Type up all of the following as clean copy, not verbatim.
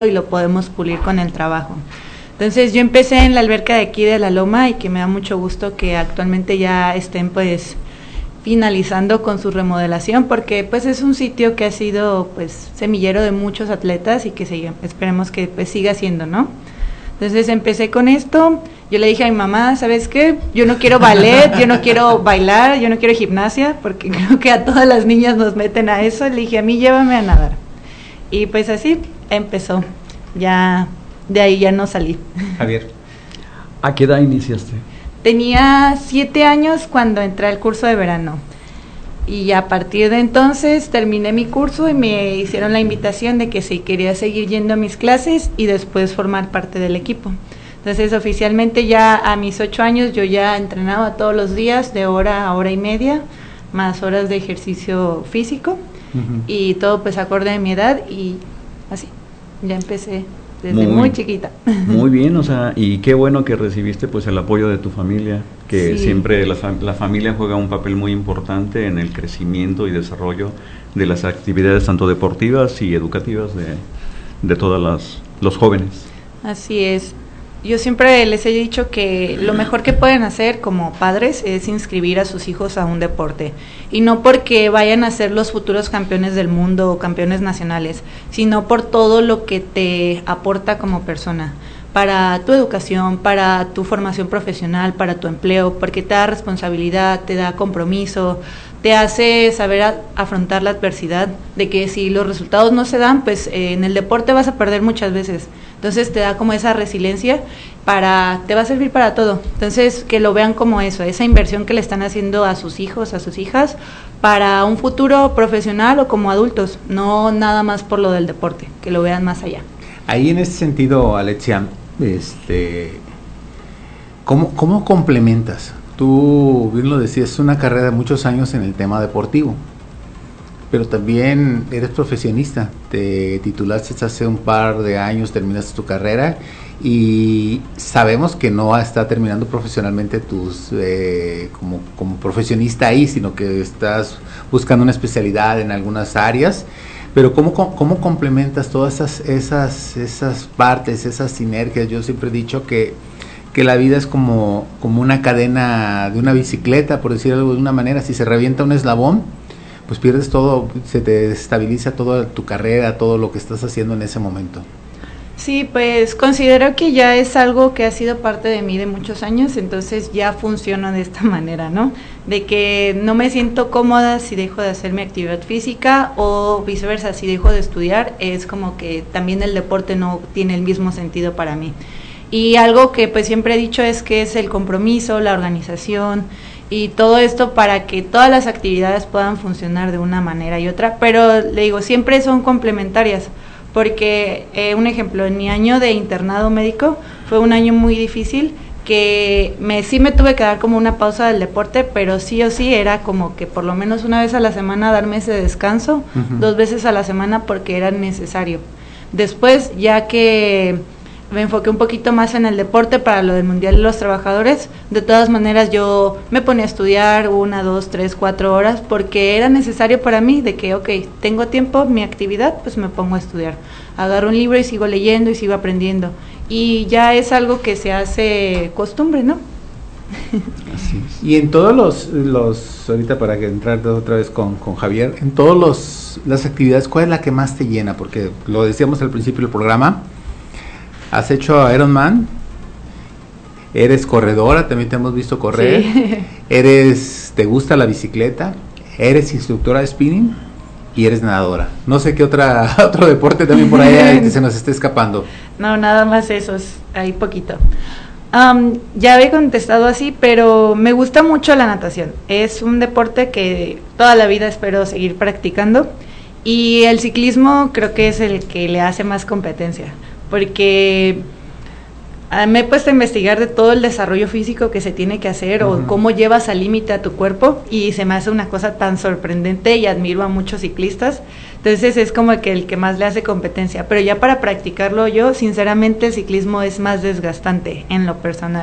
y lo podemos pulir con el trabajo. Entonces yo empecé en la alberca de aquí de La Loma y que me da mucho gusto que actualmente ya estén pues finalizando con su remodelación, porque pues es un sitio que ha sido pues semillero de muchos atletas y que esperemos que pues siga siendo, ¿no? Entonces empecé con esto, yo le dije a mi mamá, ¿sabes qué? Yo no quiero ballet, yo no quiero bailar, yo no quiero gimnasia, porque creo que a todas las niñas nos meten a eso. Le dije, a mí llévame a nadar. Y pues así empezó, ya de ahí ya no salí. Javier, ¿a qué edad iniciaste? Tenía 7 años cuando entré al curso de verano. Y a partir de entonces terminé mi curso y me hicieron la invitación de que si quería seguir yendo a mis clases y después formar parte del equipo. Entonces oficialmente ya a mis 8 años yo ya entrenaba todos los días de hora a hora y media, más horas de ejercicio físico, y todo pues acorde a mi edad y así, ya empecé desde muy chiquita. Muy bien, o sea, y qué bueno que recibiste pues el apoyo de tu familia, que sí. Siempre la familia juega un papel muy importante en el crecimiento y desarrollo de las actividades tanto deportivas y educativas de todos los jóvenes. Así es. Yo siempre les he dicho que lo mejor que pueden hacer como padres es inscribir a sus hijos a un deporte, y no porque vayan a ser los futuros campeones del mundo o campeones nacionales, sino por todo lo que te aporta como persona, para tu educación, para tu formación profesional, para tu empleo, porque te da responsabilidad, te da compromiso, te hace saber afrontar la adversidad, de que si los resultados no se dan, pues en el deporte vas a perder muchas veces. Entonces te da como esa resiliencia, te va a servir para todo. Entonces que lo vean como eso, esa inversión que le están haciendo a sus hijos, a sus hijas, para un futuro profesional o como adultos, no nada más por lo del deporte, que lo vean más allá. Ahí en ese sentido, Alexia, ¿cómo complementas? Tú bien lo decías, es una carrera de muchos años en el tema deportivo, pero también eres profesionista, te titulaste hace un par de años, terminaste tu carrera y sabemos que no está terminando profesionalmente como profesionista ahí, sino que estás buscando una especialidad en algunas áreas. Pero ¿cómo complementas todas esas partes, esas sinergias? Yo siempre he dicho que la vida es como una cadena de una bicicleta, por decirlo de una manera. Si se revienta un eslabón, pues pierdes todo, se te desestabiliza toda tu carrera, todo lo que estás haciendo en ese momento. Sí, pues considero que ya es algo que ha sido parte de mí de muchos años, entonces ya funciona de esta manera, ¿no? De que no me siento cómoda si dejo de hacer mi actividad física, o viceversa, si dejo de estudiar, es como que también el deporte no tiene el mismo sentido para mí. Y algo que pues siempre he dicho es que es el compromiso, la organización y todo esto para que todas las actividades puedan funcionar de una manera y otra, pero le digo, siempre son complementarias. Porque un ejemplo, en mi año de internado médico fue un año muy difícil, que sí me tuve que dar como una pausa del deporte, pero sí o sí era como que por lo menos una vez a la semana darme ese descanso, 2 veces a la semana porque era necesario. Después, ya que me enfoqué un poquito más en el deporte para lo del Mundial de los Trabajadores, de todas maneras yo me ponía a estudiar 1, 2, 3, 4 horas porque era necesario para mí, de que tengo tiempo, mi actividad, pues me pongo a estudiar, agarro un libro y sigo leyendo y sigo aprendiendo, y ya es algo que se hace costumbre, ¿no? Así es. Y en todos los ahorita para que entrar otra vez con Javier, en todos las actividades, ¿cuál es la que más te llena? Porque lo decíamos al principio del programa, has hecho Ironman, eres corredora, también te hemos visto correr, sí. Te gusta la bicicleta, eres instructora de spinning y eres nadadora. No sé qué otro deporte también por ahí que se nos esté escapando. No, nada más eso, ahí poquito. Ya había contestado así, pero me gusta mucho la natación. Es un deporte que toda la vida espero seguir practicando, y el ciclismo creo que es el que le hace más competencia, porque me he puesto a investigar de todo el desarrollo físico que se tiene que hacer, o cómo llevas al límite a tu cuerpo, y se me hace una cosa tan sorprendente y admiro a muchos ciclistas. Entonces es como que el que más le hace competencia, pero ya para practicarlo yo, sinceramente el ciclismo es más desgastante en lo personal.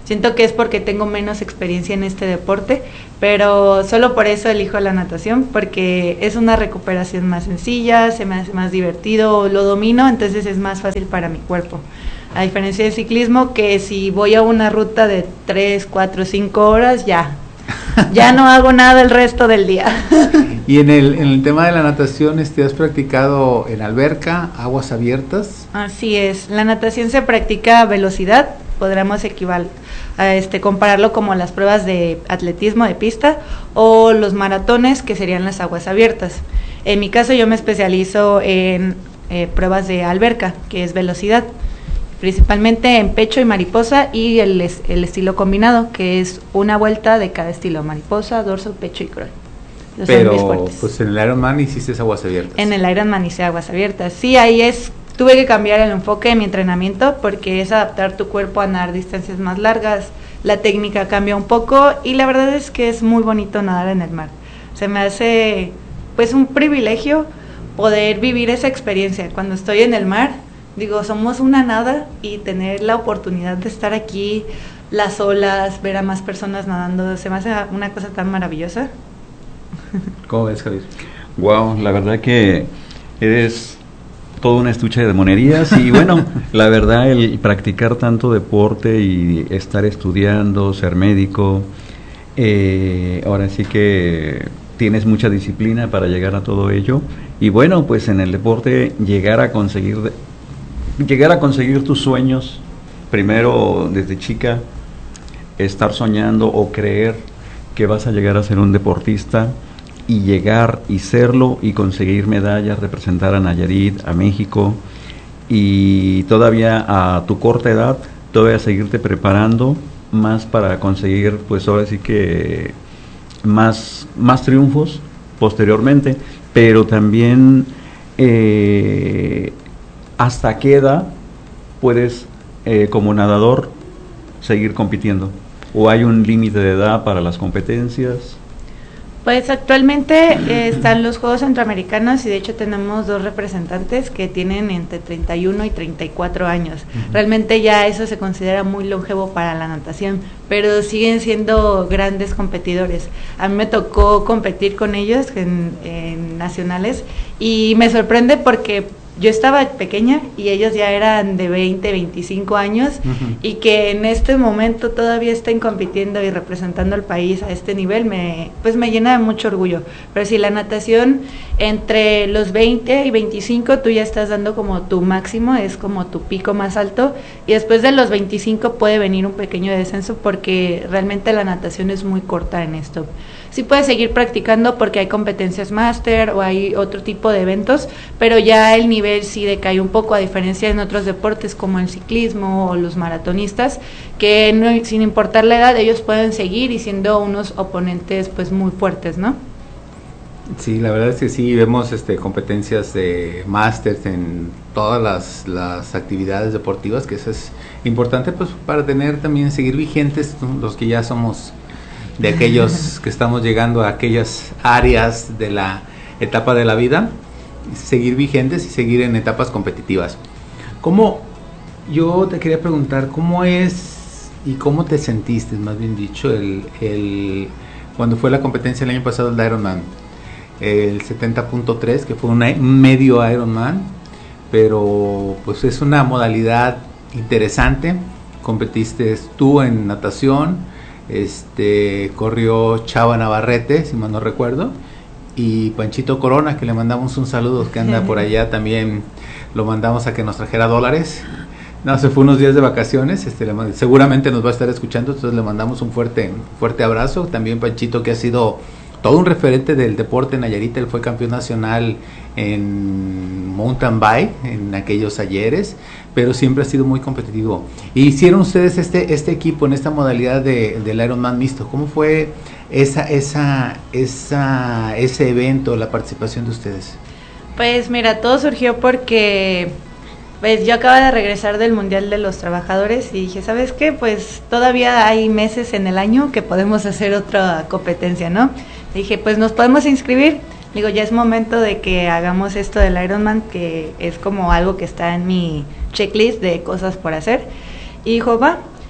Siento que es porque tengo menos experiencia en este deporte, pero solo por eso elijo la natación, porque es una recuperación más sencilla, se me hace más divertido, lo domino, entonces es más fácil para mi cuerpo. A diferencia del ciclismo, que si voy a una ruta de 3, 4, 5 horas, ya no hago nada el resto del día. Y en el tema de la natación, ¿has practicado en alberca, aguas abiertas? Así es, la natación se practica a velocidad, podríamos compararlo como las pruebas de atletismo de pista o los maratones, que serían las aguas abiertas. En mi caso yo me especializo en pruebas de alberca, que es velocidad, principalmente en pecho y mariposa, y el estilo combinado, que es una vuelta de cada estilo: mariposa, dorso, pecho y crawl. Pero pues en el Ironman hiciste aguas abiertas. En el Ironman hice aguas abiertas, sí, tuve que cambiar el enfoque de mi entrenamiento, porque es adaptar tu cuerpo a nadar distancias más largas, la técnica cambia un poco, y la verdad es que es muy bonito nadar en el mar. Se me hace pues un privilegio poder vivir esa experiencia. Cuando estoy en el mar, digo, somos una nada, y tener la oportunidad de estar aquí, las olas, ver a más personas nadando, se me hace una cosa tan maravillosa. ¿Cómo ves, Javier? Wow, la verdad que eres todo un estuche de monerías. Y bueno, la verdad, el practicar tanto deporte y estar estudiando, ser médico, ahora sí que tienes mucha disciplina para llegar a todo ello. Y bueno, pues en el deporte llegar a conseguir tus sueños, primero desde chica, estar soñando o creer que vas a llegar a ser un deportista, y llegar y serlo y conseguir medallas, representar a Nayarit, a México, y todavía a tu corta edad, todavía seguirte preparando más para conseguir, pues ahora sí que más triunfos posteriormente, pero también hasta qué edad puedes como nadador seguir compitiendo, o hay un límite de edad para las competencias. Pues actualmente están los Juegos Centroamericanos, y de hecho tenemos 2 representantes que tienen entre 31 y 34 años. Uh-huh. Realmente ya eso se considera muy longevo para la natación, pero siguen siendo grandes competidores. A mí me tocó competir con ellos en nacionales, y me sorprende porque yo estaba pequeña y ellos ya eran de 20, 25 años, uh-huh, y que en este momento todavía estén compitiendo y representando al país a este nivel, me llena de mucho orgullo. Pero si la natación entre los 20 y 25 tú ya estás dando como tu máximo, es como tu pico más alto, y después de los 25 puede venir un pequeño descenso, porque realmente la natación es muy corta en esto. Sí puedes seguir practicando porque hay competencias máster o hay otro tipo de eventos, pero ya el nivel sí decae un poco, a diferencia en otros deportes como el ciclismo o los maratonistas, que no, sin importar la edad, ellos pueden seguir y siendo unos oponentes pues muy fuertes, ¿no? Sí, la verdad es que sí, vemos competencias de másters en todas las actividades deportivas, que eso es importante pues para seguir vigentes, ¿no? Los que ya somos de aquellos que estamos llegando a aquellas áreas de la etapa de la vida, seguir vigentes y seguir en etapas competitivas. Yo te quería preguntar, ¿cómo es y cómo te sentiste, más bien dicho, cuando fue la competencia el año pasado, el Ironman, el 70.3, que fue un medio Ironman, pero pues es una modalidad interesante? Competiste tú en natación, corrió Chava Navarrete, si mal no recuerdo, y Panchito Corona, que le mandamos un saludo, que anda por allá también, lo mandamos a que nos trajera dólares. No, se fue unos días de vacaciones, seguramente nos va a estar escuchando, entonces le mandamos un fuerte abrazo. También Panchito, que ha sido todo un referente del deporte en Nayarit, él fue campeón nacional en mountain bike en aquellos ayeres, pero siempre ha sido muy competitivo. Y hicieron ustedes este equipo en esta modalidad del Ironman mixto. ¿Cómo fue ese evento, la participación de ustedes? Pues mira, todo surgió porque pues yo acabo de regresar del Mundial de los Trabajadores y dije, ¿sabes qué? Pues todavía hay meses en el año que podemos hacer otra competencia, ¿no? Dije, pues nos podemos inscribir. Digo, ya es momento de que hagamos esto del Ironman, que es como algo que está en mi checklist de cosas por hacer. Y dijo, va.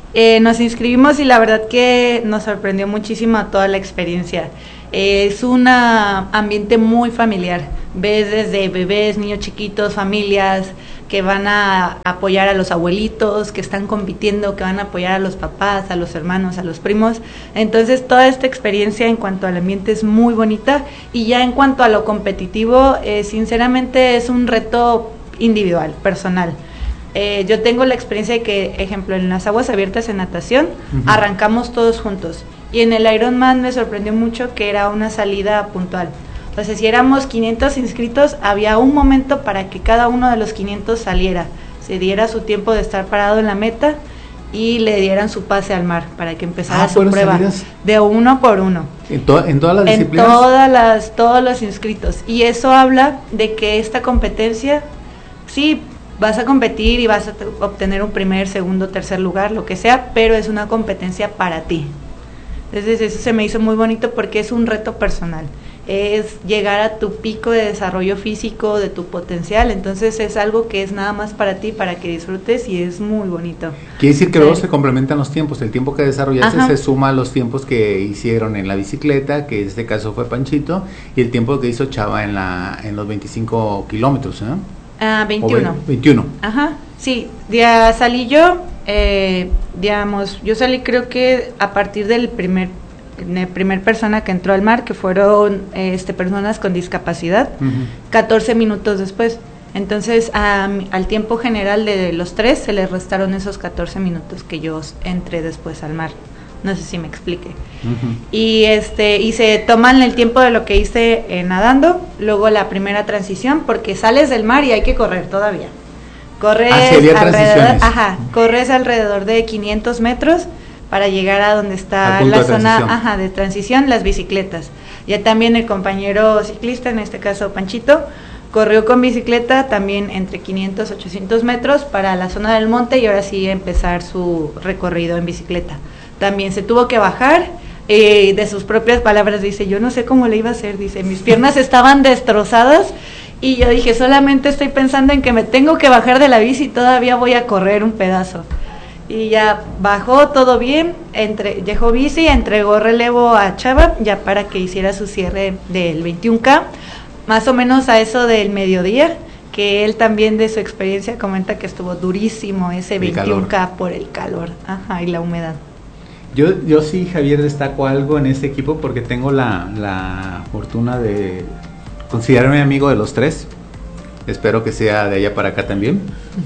Nos inscribimos y la verdad que nos sorprendió muchísimo toda la experiencia. Es un ambiente muy familiar. Ves desde bebés, niños chiquitos, familias que van a apoyar a los abuelitos, que están compitiendo, que van a apoyar a los papás, a los hermanos, a los primos. Entonces toda esta experiencia en cuanto al ambiente es muy bonita, y ya en cuanto a lo competitivo, sinceramente es un reto individual, personal. Yo tengo la experiencia de que, ejemplo, en las aguas abiertas en natación, arrancamos todos juntos, y en el Ironman me sorprendió mucho que era una salida puntual. Entonces, si éramos 500 inscritos, había un momento para que cada uno de los 500 saliera, se diera su tiempo de estar parado en la meta y le dieran su pase al mar para que empezara su prueba salidas de uno por uno. ¿En todas las disciplinas? En todos los inscritos. Y eso habla de que esta competencia, sí, vas a competir y vas a obtener un primer, segundo, tercer lugar, lo que sea, pero es una competencia para ti. Entonces eso se me hizo muy bonito porque es un reto personal. Es llegar a tu pico de desarrollo físico, de tu potencial. Entonces es algo que es nada más para ti, para que disfrutes, y es muy bonito. Quiere decir que luego se complementan los tiempos. El tiempo que desarrollaste se suma a los tiempos que hicieron en la bicicleta, que en este caso fue Panchito, y el tiempo que hizo Chava en los 25 kilómetros, ¿no? 21. 21. Ajá, sí. Ya salí yo, yo salí creo que a partir del primer persona que entró al mar, que fueron personas con discapacidad, 14 minutos después. Entonces al tiempo general de los tres se les restaron esos 14 minutos que yo entré después al mar. No sé si me explique. Y se toman el tiempo de lo que hice nadando, luego la primera transición, porque sales del mar y hay que correr todavía. Corres alrededor de 500 metros para llegar a donde está la zona de transición, las bicicletas. Ya también el compañero ciclista, en este caso Panchito, corrió con bicicleta también entre 500 y 800 metros para la zona del monte, y ahora sí empezar su recorrido en bicicleta. También se tuvo que bajar, de sus propias palabras dice, yo no sé cómo le iba a hacer, dice, mis piernas estaban destrozadas, y yo dije, solamente estoy pensando en que me tengo que bajar de la bici y todavía voy a correr un pedazo. Y ya bajó todo bien, dejó bici, entregó relevo a Chava ya para que hiciera su cierre del 21K, más o menos a eso del mediodía, que él también de su experiencia comenta que estuvo durísimo ese 21K por el calor y la humedad. Yo sí, Javier, destaco algo en este equipo porque tengo la fortuna de considerarme amigo de los tres. Espero que sea de allá para acá también.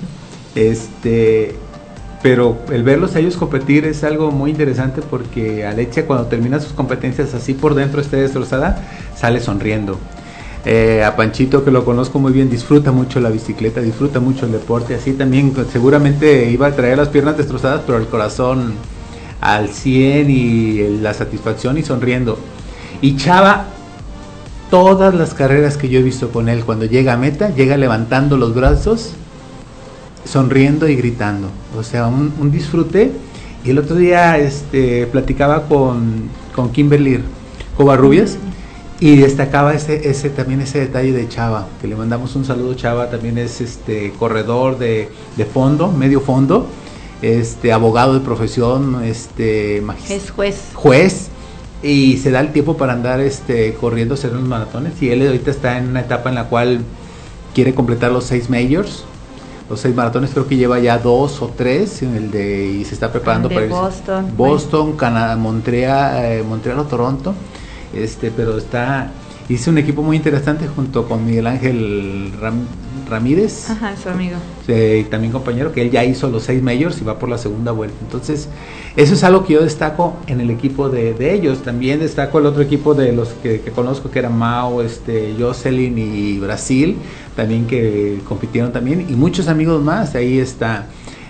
Pero el verlos a ellos competir es algo muy interesante porque Alexia, cuando termina sus competencias así por dentro esté destrozada, sale sonriendo. A Panchito, que lo conozco muy bien, disfruta mucho la bicicleta, disfruta mucho el deporte, así también seguramente iba a traer las piernas destrozadas, pero el corazón al 100 y la satisfacción y sonriendo. Y Chava, todas las carreras que yo he visto con él, cuando llega a meta, llega levantando los brazos, sonriendo y gritando, o sea, un disfrute. Y el otro día platicaba con Kimberly Covarrubias y destacaba también ese detalle de Chava, que le mandamos un saludo. Chava también es corredor de fondo, medio fondo, abogado de profesión, es juez, y se da el tiempo para andar corriendo, hacer unos maratones, y él ahorita está en una etapa en la cual quiere completar los 6 majors. Los 6 maratones, creo que lleva ya 2 o 3 y se está preparando para Boston, Canadá, Montreal o Toronto. Pero hizo un equipo muy interesante junto con Miguel Ángel Ramírez, su amigo, y también compañero, que él ya hizo los 6 majors y va por la segunda vuelta. Entonces eso es algo que yo destaco en el equipo de ellos. También destaco el otro equipo de los que conozco, que era Mao, Jocelyn y Brasil, también, que compitieron también, y muchos amigos más. Ahí está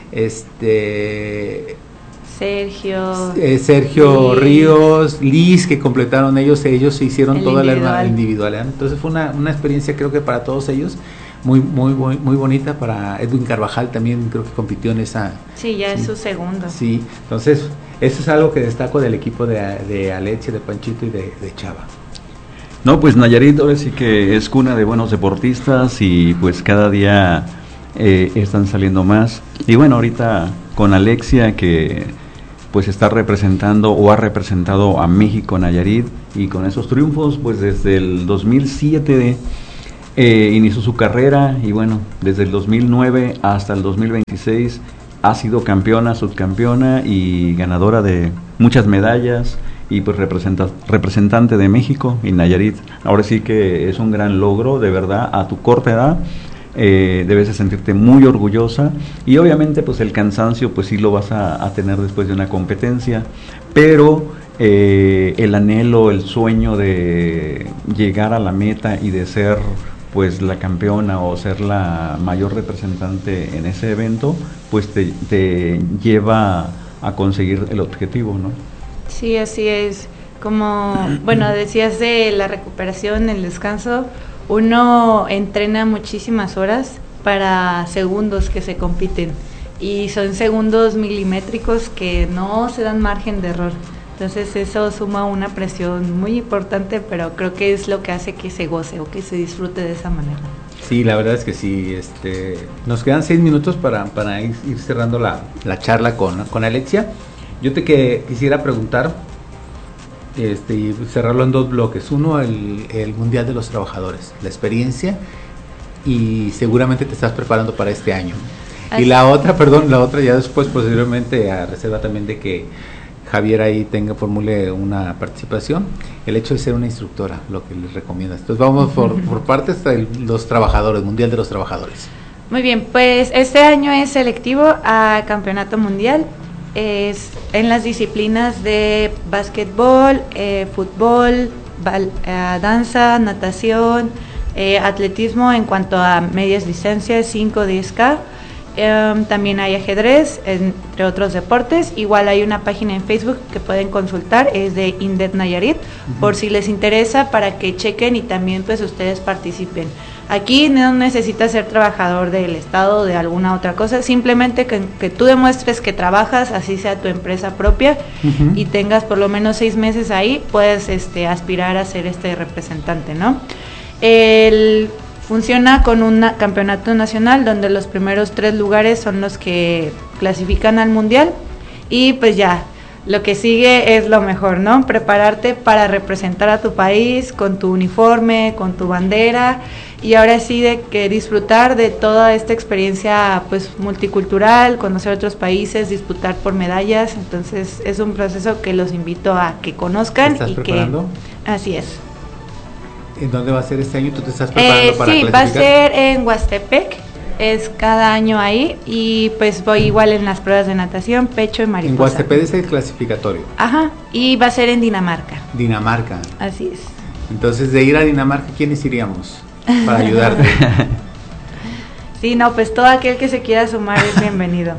Sergio Ríos, Liz, que completaron ellos se hicieron toda la individualidad. Entonces fue una experiencia, creo que para todos ellos muy bonita. Para Edwin Carvajal también creo que compitió en esa. Sí, ya es su segundo. Sí, entonces eso es algo que destaco del equipo de Alexia, de Panchito y de Chava. No, pues Nayarit ahora sí que es cuna de buenos deportistas, y pues cada día están saliendo más. Y bueno, ahorita con Alexia, que pues está representando o ha representado a México, Nayarit, y con esos triunfos, pues desde el 2007 inició su carrera, y bueno, desde el 2009 hasta el 2026 ha sido campeona, subcampeona y ganadora de muchas medallas, y pues representante de México y Nayarit. Ahora sí que es un gran logro, de verdad, a tu corta edad. Debes de sentirte muy orgullosa, y obviamente pues el cansancio pues sí lo vas a tener después de una competencia, pero el anhelo, el sueño de llegar a la meta y de ser pues la campeona o ser la mayor representante en ese evento, pues te lleva a conseguir el objetivo, ¿no? Sí, así es. Como, bueno, decías de la recuperación, el descanso, uno entrena muchísimas horas para segundos que se compiten, y son segundos milimétricos que no se dan margen de error. Entonces eso suma una presión muy importante, pero creo que es lo que hace que se goce o que se disfrute de esa manera. Sí, la verdad es que sí. Nos quedan 6 minutos para ir cerrando la charla con Alexia. Yo quisiera preguntar, y cerrarlo en 2 bloques. Uno, el Mundial de los Trabajadores, la experiencia, y seguramente te estás preparando para este año. Así. Y la otra ya después, posteriormente, a reserva también de que Javier ahí formule una participación, el hecho de ser una instructora, lo que les recomiendas. Entonces vamos por partes de los trabajadores, Mundial de los Trabajadores. Muy bien, pues este año es selectivo a Campeonato Mundial. Es en las disciplinas de básquetbol, fútbol, danza, natación, atletismo en cuanto a medias distancias, 5, 10K. También hay ajedrez, entre otros deportes. Igual hay una página en Facebook que pueden consultar, es de INDET Nayarit, por si les interesa, para que chequen y también pues ustedes participen. Aquí no necesitas ser trabajador del Estado o de alguna otra cosa, simplemente que tú demuestres que trabajas, así sea tu empresa propia, y tengas por lo menos 6 meses ahí, puedes aspirar a ser representante, ¿no? Funciona con un campeonato nacional donde los primeros 3 lugares son los que clasifican al mundial, y pues ya, lo que sigue es lo mejor, ¿no? Prepararte para representar a tu país con tu uniforme, con tu bandera, y ahora sí de que disfrutar de toda esta experiencia pues multicultural, conocer otros países, disputar por medallas. Entonces es un proceso que los invito a que conozcan. ¿Estás preparando? Así es. ¿En dónde va a ser este año? ¿Tú te estás preparando para clasificar? Sí, va a ser en Huastepec, es cada año ahí, y pues voy igual en las pruebas de natación, pecho y mariposa. En Huastepec es el clasificatorio. Ajá, y va a ser en Dinamarca. Dinamarca. Así es. Entonces, de ir a Dinamarca, ¿quiénes iríamos para ayudarte? Sí, no, pues todo aquel que se quiera sumar es bienvenido.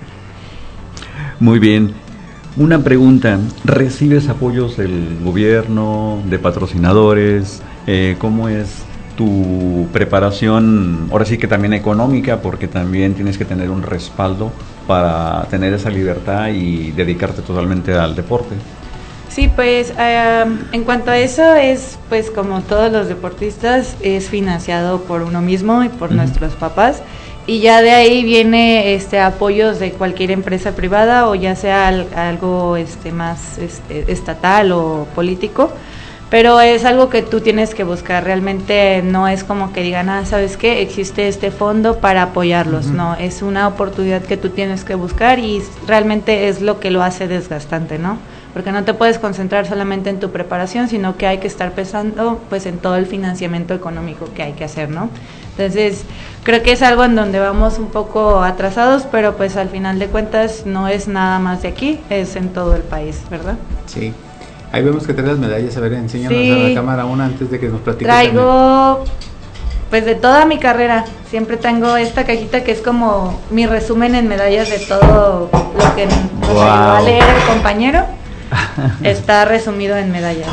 Muy bien. Una pregunta, ¿recibes apoyos del gobierno, de patrocinadores? ¿Cómo es tu preparación, ahora sí que también económica, porque también tienes que tener un respaldo para tener esa libertad y dedicarte totalmente al deporte? Sí, pues en cuanto a eso, es pues como todos los deportistas, es financiado por uno mismo y por nuestros papás. Y ya de ahí viene apoyos de cualquier empresa privada, o ya sea algo más estatal o político, pero es algo que tú tienes que buscar. Realmente no es como que digan, ¿sabes qué? Existe este fondo para apoyarlos. No, es una oportunidad que tú tienes que buscar, y realmente es lo que lo hace desgastante, ¿no? Porque no te puedes concentrar solamente en tu preparación, sino que hay que estar pensando pues en todo el financiamiento económico que hay que hacer, ¿no? Entonces, creo que es algo en donde vamos un poco atrasados, pero pues al final de cuentas no es nada más de aquí, es en todo el país, ¿verdad? Sí. Ahí vemos que traes las medallas. A ver, enséñanos a la cámara una antes de que nos platiques. Traigo pues de toda mi carrera. Siempre tengo esta cajita que es como mi resumen en medallas de todo lo que nos ayudó a leer el compañero. Está resumido en medallas.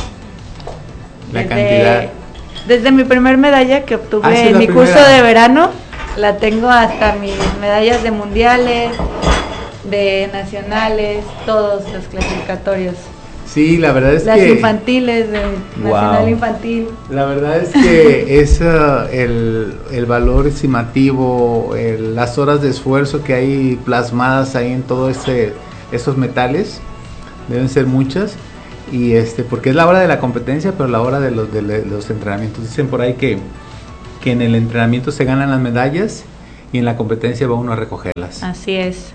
Cantidad. Desde mi primer medalla que obtuve en mi curso de verano, la tengo hasta mis medallas de mundiales, de nacionales, todos los clasificatorios. Sí, la verdad es las infantiles, de nacional infantil. La verdad es que es el valor estimativo, las horas de esfuerzo que hay plasmadas ahí en todo ese esos metales, deben ser muchas, y porque es la hora de la competencia, pero la hora de los entrenamientos. Dicen por ahí que en el entrenamiento se ganan las medallas y en la competencia va uno a recogerlas. Así es.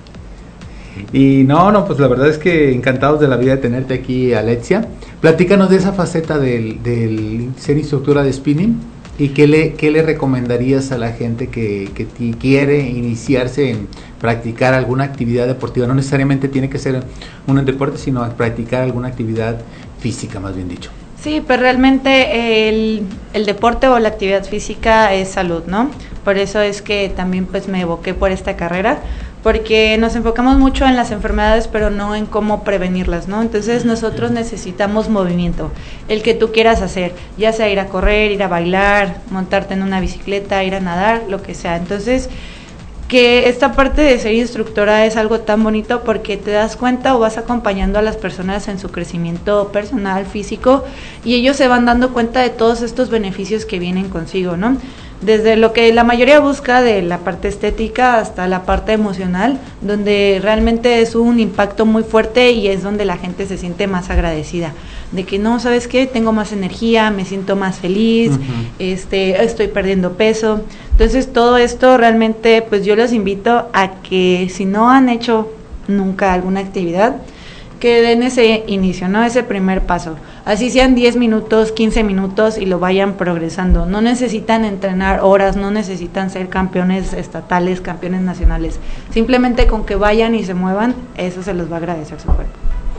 Y pues la verdad es que encantados de la vida de tenerte aquí, Alexia. Platícanos de esa faceta del ser instructora de spinning y qué le recomendarías a la gente que quiere iniciarse en practicar alguna actividad deportiva. No necesariamente tiene que ser un deporte, sino practicar alguna actividad física, más bien dicho. Sí, pues realmente el deporte o la actividad física es salud, ¿no? Por eso es que también pues me evoqué por esta carrera, porque nos enfocamos mucho en las enfermedades, pero no en cómo prevenirlas, ¿no? Entonces nosotros necesitamos movimiento, el que tú quieras hacer, ya sea ir a correr, ir a bailar, montarte en una bicicleta, ir a nadar, lo que sea. Entonces, que esta parte de ser instructora es algo tan bonito porque te das cuenta o vas acompañando a las personas en su crecimiento personal, físico, y ellos se van dando cuenta de todos estos beneficios que vienen consigo, ¿no? Desde lo que la mayoría busca de la parte estética hasta la parte emocional, donde realmente es un impacto muy fuerte y es donde la gente se siente más agradecida, de que no, ¿sabes qué? Tengo más energía, me siento más feliz, estoy perdiendo peso. Entonces todo esto realmente pues yo los invito a que si no han hecho nunca alguna actividad, que den ese inicio, ¿no? Ese primer paso. Así sean 10 minutos, 15 minutos y lo vayan progresando. No necesitan entrenar horas, no necesitan ser campeones estatales, campeones nacionales. Simplemente con que vayan y se muevan, eso se los va a agradecer su cuerpo.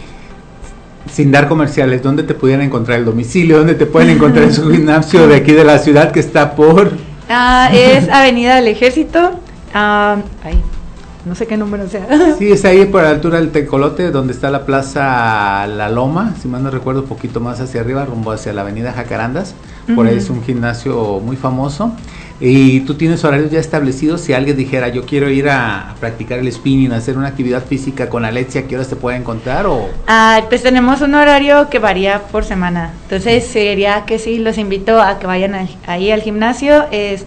Sin dar comerciales, ¿dónde te pudieran encontrar el domicilio? ¿Dónde te pueden encontrar en su gimnasio de aquí de la ciudad que está por...? Es Avenida del Ejército. Ahí. No sé qué número sea. Sí, es ahí por la altura del Tecolote, donde está la Plaza La Loma, si mal no recuerdo, un poquito más hacia arriba, rumbo hacia la Avenida Jacarandas. Por ahí es un gimnasio muy famoso. Y tú tienes horarios ya establecidos. Si alguien dijera, yo quiero ir a practicar el spinning, a hacer una actividad física con Alexia, ¿qué horas te puede encontrar? Pues tenemos un horario que varía por semana. Entonces sería que sí, los invito a que vayan ahí al gimnasio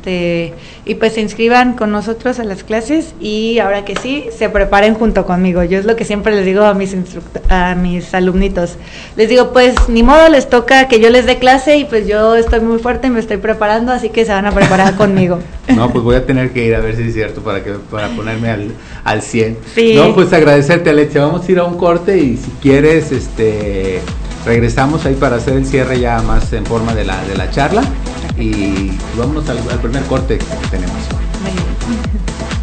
y pues se inscriban con nosotros a las clases, y ahora que sí, se preparen junto conmigo. Yo es lo que siempre les digo a mis alumnitos. Les digo, pues ni modo, les toca que yo les dé clase y pues yo estoy muy fuerte y me estoy preparando, así que se van a preparar conmigo. No, pues voy a tener que ir a ver si es cierto para ponerme al 100. Sí. No, pues agradecerte, Alexia. Vamos a ir a un corte y si quieres, regresamos ahí para hacer el cierre ya más en forma de la charla. Y vámonos al primer corte que tenemos. Muy bien.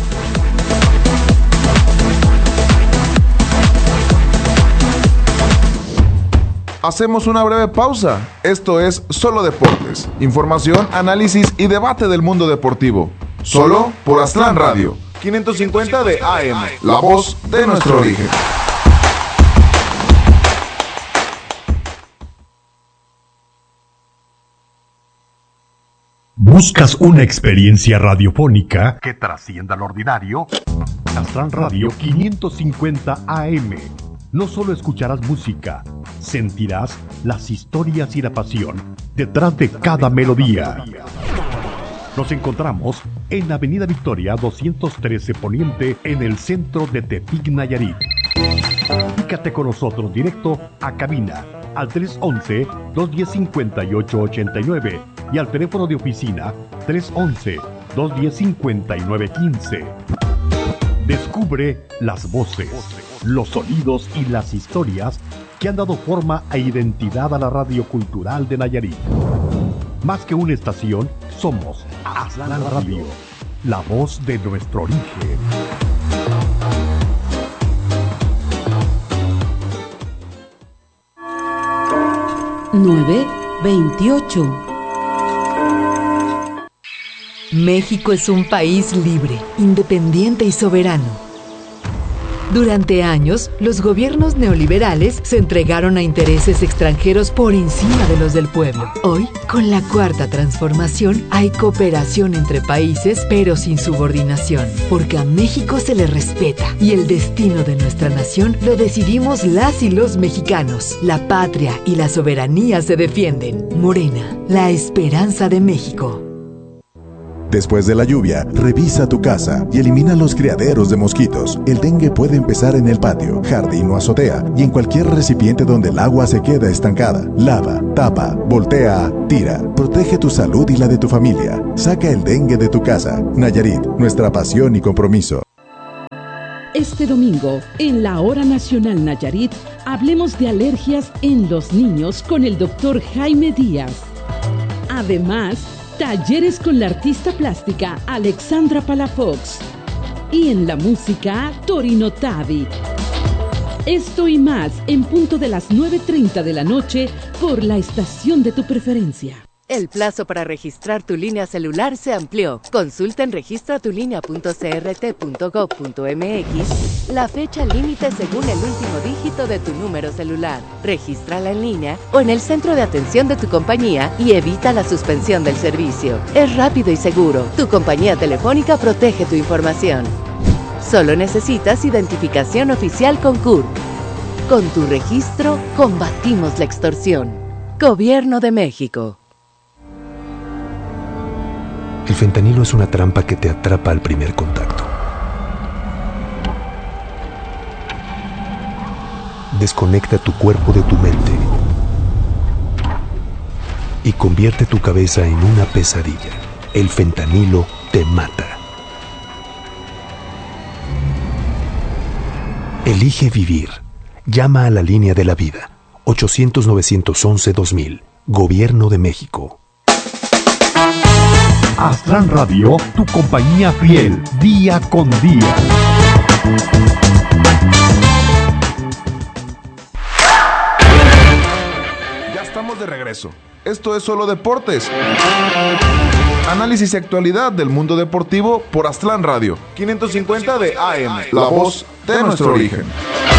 Hacemos una breve pausa. Esto es Solo Deportes. Información, análisis y debate del mundo deportivo. Solo por Aztlán Radio. 550 de AM. La voz de nuestro origen. ¿Buscas una experiencia radiofónica que trascienda lo ordinario? Aztlán Radio 550 AM. No solo escucharás música, sentirás las historias y la pasión detrás de cada melodía. Nos encontramos en Avenida Victoria 213 Poniente, en el centro de Tepic, Nayarit. Comunícate con nosotros directo a cabina al 311-210-5889 y al teléfono de oficina 311-210-5915. Descubre las voces, los sonidos y las historias que han dado forma e identidad a la radio cultural de Nayarit. Más que una estación, somos Aztlán Radio, la voz de nuestro origen. 9:28. México es un país libre, independiente y soberano. Durante años, los gobiernos neoliberales se entregaron a intereses extranjeros por encima de los del pueblo. Hoy, con la Cuarta Transformación, hay cooperación entre países, pero sin subordinación, porque a México se le respeta y el destino de nuestra nación lo decidimos las y los mexicanos. La patria y la soberanía se defienden. Morena, la esperanza de México. Después de la lluvia, revisa tu casa y elimina los criaderos de mosquitos. El dengue puede empezar en el patio, jardín o azotea y en cualquier recipiente donde el agua se queda estancada. Lava, tapa, voltea, tira. Protege tu salud y la de tu familia. Saca el dengue de tu casa. Nayarit, nuestra pasión y compromiso. Este domingo, en la Hora Nacional Nayarit, hablemos de alergias en los niños con el Dr. Jaime Díaz. Además, talleres con la artista plástica Alexandra Palafox. Y en la música, Torino Tavi. Esto y más en punto de las 9:30 de la noche por la estación de tu preferencia. El plazo para registrar tu línea celular se amplió. Consulta en registratulínea.crt.gov.mx la fecha límite según el último dígito de tu número celular. Regístrala en línea o en el centro de atención de tu compañía y evita la suspensión del servicio. Es rápido y seguro. Tu compañía telefónica protege tu información. Solo necesitas identificación oficial con CURP. Con tu registro, combatimos la extorsión. Gobierno de México. El fentanilo es una trampa que te atrapa al primer contacto. Desconecta tu cuerpo de tu mente y convierte tu cabeza en una pesadilla. El fentanilo te mata. Elige vivir. Llama a la línea de la vida. 800-911-2000. Gobierno de México. Astran Radio, tu compañía fiel, día con día. Ya estamos de regreso. Esto es Solo Deportes. Análisis y actualidad del mundo deportivo por Astran Radio, 550 de AM, la voz de nuestro origen.